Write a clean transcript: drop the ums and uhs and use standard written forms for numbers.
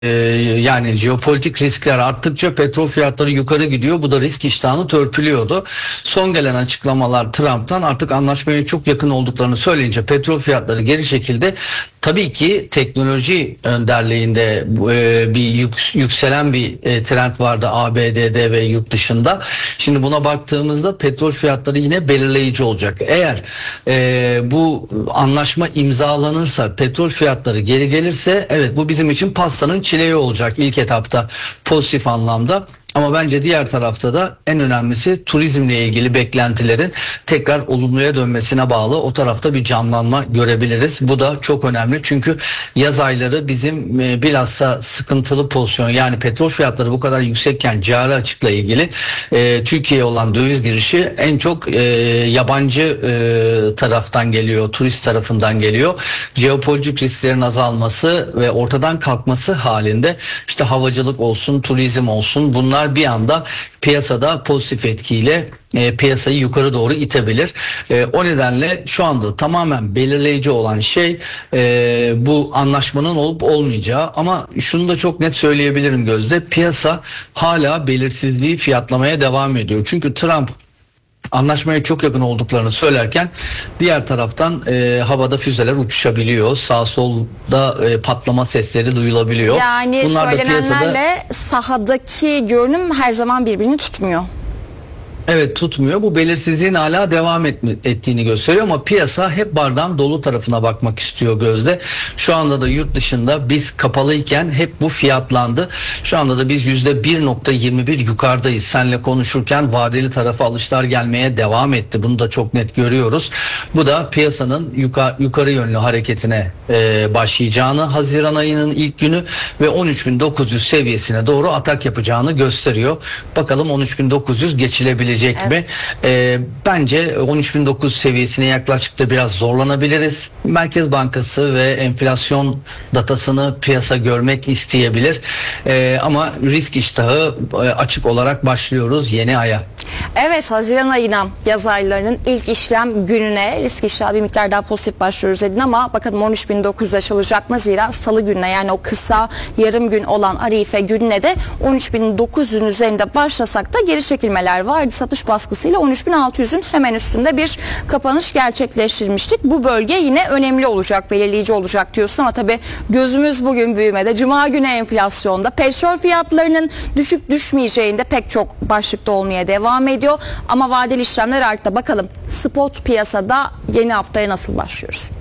Yani jeopolitik riskler arttıkça petrol fiyatları yukarı gidiyor. Bu da risk iştahını törpülüyordu. Son gelen açıklamalar Trump'tan artık anlaşmaya çok yakın olduklarını söyleyince petrol fiyatları geri çekildi. Tabii ki teknoloji önderliğinde bir yükselen bir trend vardı ABD'de ve yurt dışında. Şimdi buna baktığımızda petrol fiyatları yine belirleyici olacak. Eğer bu anlaşma imzalanırsa, petrol fiyatları geri gelirse, evet, bu bizim için pastanın çileği olacak ilk etapta pozitif anlamda. Ama bence diğer tarafta da en önemlisi turizmle ilgili beklentilerin tekrar olumluya dönmesine bağlı. O tarafta bir canlanma görebiliriz. Bu da çok önemli çünkü yaz ayları bizim bilhassa sıkıntılı pozisyon, yani petrol fiyatları bu kadar yüksekken cari açıkla ilgili Türkiye'ye olan döviz girişi en çok yabancı taraftan geliyor, turist tarafından geliyor. Jeopolitik risklerin azalması ve ortadan kalkması halinde işte havacılık olsun, turizm olsun, bunlar bir anda piyasada pozitif etkiyle piyasayı yukarı doğru itebilir. O nedenle şu anda tamamen belirleyici olan şey bu anlaşmanın olup olmayacağı. Ama şunu da çok net söyleyebilirim Gözde, piyasa hala belirsizliği fiyatlamaya devam ediyor. Çünkü Trump anlaşmaya çok yakın olduklarını söylerken diğer taraftan havada füzeler uçuşabiliyor. Sağ solda patlama sesleri duyulabiliyor. Yani bunlar söylenenlerle sahadaki görünüm her zaman birbirini tutmuyor. Evet, tutmuyor. Bu belirsizliğin hala devam ettiğini gösteriyor ama piyasa hep bardağın dolu tarafına bakmak istiyor Gözde. Şu anda da yurt dışında biz kapalıyken hep bu fiyatlandı. Şu anda da biz %1.21 yukarıdayız. Seninle konuşurken vadeli tarafa alışlar gelmeye devam etti. Bunu da çok net görüyoruz. Bu da piyasanın yukarı yönlü hareketine başlayacağını, Haziran ayının ilk günü ve 13.900 seviyesine doğru atak yapacağını gösteriyor. Bakalım 13.900 geçilebilir mi? Bence 13.900 seviyesine yaklaştıkça biraz zorlanabiliriz. Merkez Bankası ve enflasyon datasını piyasa görmek isteyebilir. Ama risk iştahı açık olarak başlıyoruz yeni aya. Evet, Haziran ayına, yaz aylarının ilk işlem gününe risk iştahı bir miktar daha pozitif başlıyoruz dedin ama bakalım 13.900 aşılacak mı? Zira salı gününe, yani o kısa yarım gün olan Arife gününe de 13.900'ün üzerinde başlasak da geri çekilmeler vardı. Satış baskısıyla 13.600'ün hemen üstünde bir kapanış gerçekleştirmiştik. Bu bölge yine önemli olacak, belirleyici olacak diyorsun ama tabii gözümüz bugün büyümede. Cuma günü enflasyonda, petrol fiyatlarının düşüp düşmeyeceğinde pek çok başlıkta olmaya devam ediyor. Ama vadeli işlemler arttı. Bakalım spot piyasada yeni haftaya nasıl başlıyoruz?